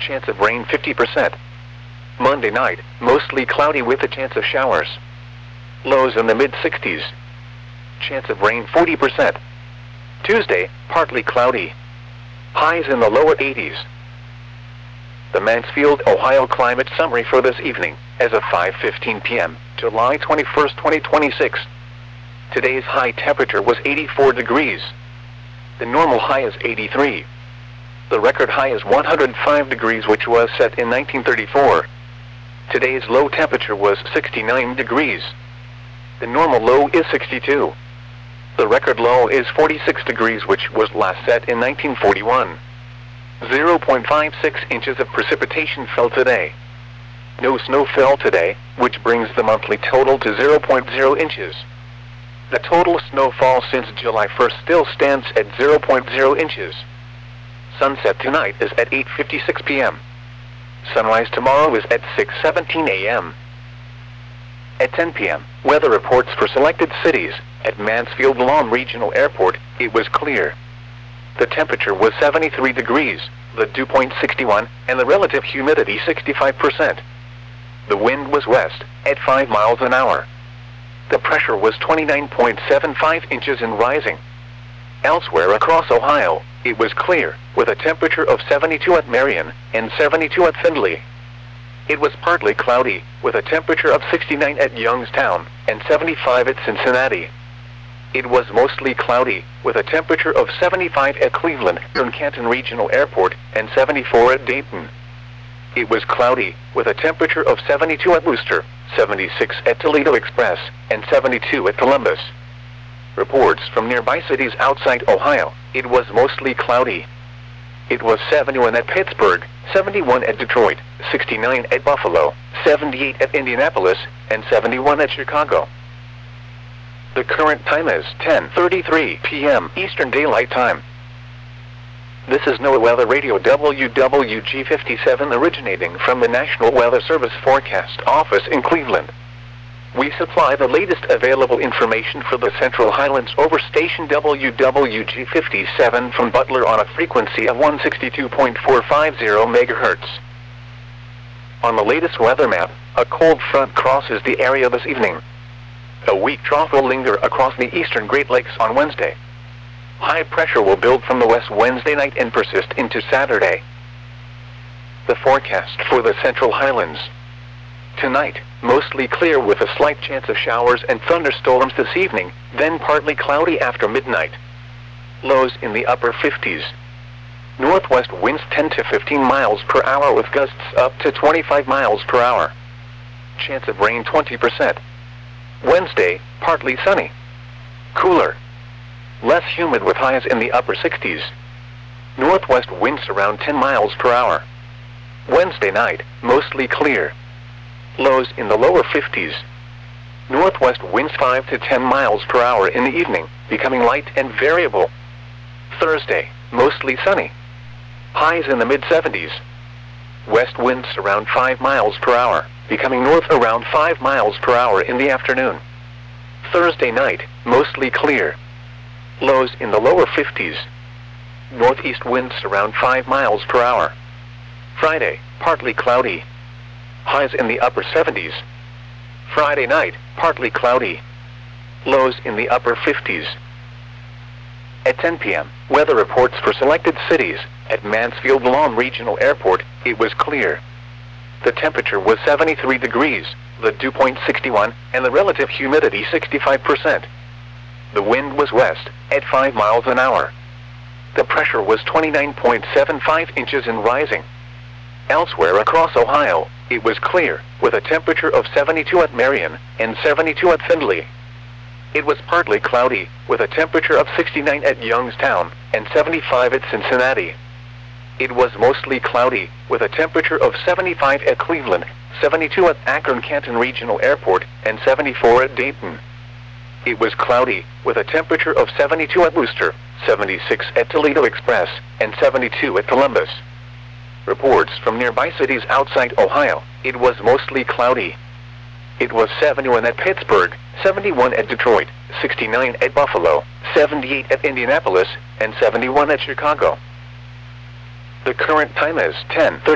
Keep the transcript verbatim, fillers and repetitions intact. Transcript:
chance of rain fifty percent. Monday night, mostly cloudy with a chance of showers. Lows in the mid sixties. Chance of rain forty percent. Tuesday, partly cloudy. Highs in the lower eighties. The Mansfield, Ohio climate summary for this evening, as of five fifteen p m, July twenty-first, twenty twenty-six. Today's high temperature was eighty-four degrees. The normal high is eighty-three. The record high is one hundred five degrees, which was set in nineteen thirty-four. Today's low temperature was sixty-nine degrees. The normal low is sixty-two. The record low is forty-six degrees, which was last set in nineteen forty-one. zero point five six inches of precipitation fell today. No snow fell today, which brings the monthly total to zero point zero inches. The total snowfall since July first still stands at zero point zero inches. Sunset tonight is at eight fifty-six p m Sunrise tomorrow is at six seventeen a m At ten p m, weather reports for selected cities. At Mansfield Lahm Regional Airport, it was clear. The temperature was seventy-three degrees, the dew point sixty-one, and the relative humidity sixty-five percent. The wind was west, at five miles an hour. The pressure was twenty-nine point seven five inches and rising. Elsewhere across Ohio, it was clear, with a temperature of seventy-two at Marion and seventy-two at Findlay. It was partly cloudy, with a temperature of sixty-nine at Youngstown and seventy-five at Cincinnati. It was mostly cloudy, with a temperature of seventy-five at Cleveland and Canton Regional Airport and seventy-four at Dayton. It was cloudy, with a temperature of seventy-two at Wooster, seventy-six at Toledo Express, and seventy-two at Columbus. Reports from nearby cities outside Ohio, it was mostly cloudy. It was seventy-one at Pittsburgh, seventy-one at Detroit, sixty-nine at Buffalo, seventy-eight at Indianapolis, and seventy-one at Chicago. The current time is ten thirty-three p m Eastern Daylight Time. This is NOAA Weather Radio W W G fifty-seven, originating from the National Weather Service Forecast Office in Cleveland. We supply the latest available information for the Central Highlands over station W W G fifty-seven from Butler on a frequency of one sixty-two point four five zero megahertz. On the latest weather map, a cold front crosses the area this evening. A weak trough will linger across the eastern Great Lakes on Wednesday. High pressure will build from the west Wednesday night and persist into Saturday. The forecast for the Central Highlands. Tonight, mostly clear with a slight chance of showers and thunderstorms this evening, then partly cloudy after midnight. Lows in the upper fifties. Northwest winds ten to fifteen miles per hour with gusts up to twenty-five miles per hour. Chance of rain twenty percent. Wednesday, partly sunny. Cooler. Less humid with highs in the upper sixties. Northwest winds around ten miles per hour. Wednesday night, mostly clear. Lows in the lower fifties. Northwest winds five to ten miles per hour in the evening, becoming light and variable. Thursday, mostly sunny. Highs in the mid seventies. West winds around five miles per hour, becoming north around five miles per hour in the afternoon. Thursday night, mostly clear. Lows in the lower fifties. Northeast winds around five miles per hour. Friday, partly cloudy. Highs in the upper seventies. Friday night, partly cloudy. Lows in the upper fifties. At ten p m, weather reports for selected cities. At Mansfield Lahm Regional Airport, it was clear. The temperature was seventy-three degrees, the dew point sixty-one, and the relative humidity sixty-five percent. The wind was west, at five miles an hour. The pressure was twenty-nine point seven five inches and rising. Elsewhere across Ohio, it was clear, with a temperature of seventy-two at Marion and seventy-two at Findlay. It was partly cloudy, with a temperature of sixty-nine at Youngstown and seventy-five at Cincinnati. It was mostly cloudy, with a temperature of seventy-five at Cleveland, seventy-two at Akron-Canton Regional Airport, and seventy-four at Dayton. It was cloudy, with a temperature of seventy-two at Wooster, seventy-six at Toledo Express, and seventy-two at Columbus. Reports from nearby cities outside Ohio, it was mostly cloudy. It was seventy-one at Pittsburgh, seventy-one at Detroit, sixty-nine at Buffalo, seventy-eight at Indianapolis, and seventy-one at Chicago. The current time is ten thirty.